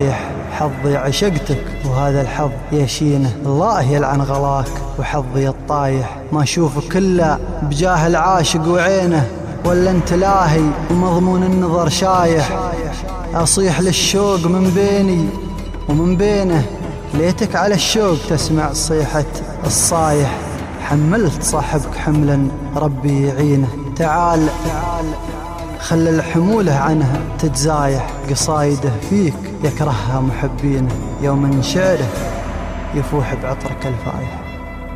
طايح، حظي عشقتك وهذا الحظ يشينه، الله يلعن غلاك وحظي الطايح. ما اشوفك الا بجاه العاشق وعينه، ولا انت لاهي ومضمون النظر شايح. اصيح للشوق من بيني ومن بينه، ليتك على الشوق تسمع صيحة الصايح. حملت صاحبك حملا ربي يعينه، تعال خل الحمولة عنه تتزايح. قصايده فيك يكرهها محبينه، يوم شعره يفوح بعطرك الفايح.